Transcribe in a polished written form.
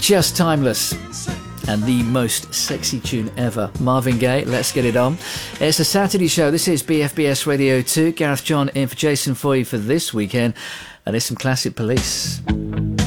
Just timeless. And the most sexy tune ever. Marvin Gaye, Let's Get It On. It's a Saturday show. This is BFBS Radio 2. Gareth John in for Jason Foy for this weekend. And there's some classic Police.